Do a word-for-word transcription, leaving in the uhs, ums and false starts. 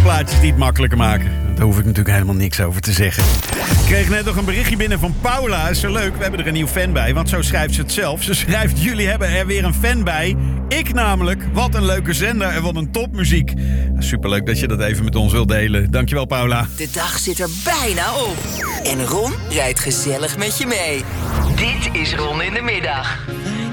plaatjes die het makkelijker maken. Daar hoef ik natuurlijk helemaal niks over te zeggen. Ik kreeg net nog een berichtje binnen van Paula. Is zo leuk, we hebben er een nieuw fan bij. Want zo schrijft ze het zelf. Ze schrijft, jullie hebben er weer een fan bij. Ik namelijk. Wat een leuke zender en wat een topmuziek. Superleuk dat je dat even met ons wilt delen. Dankjewel, Paula. De dag zit er bijna op. En Ron rijdt gezellig met je mee. Dit is Ron in de middag.